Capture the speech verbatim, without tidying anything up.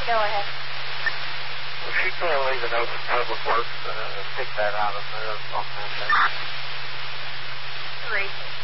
Go ahead. Well, she can't leave a note for Public Works uh, pick that out of there on Monday. Reason.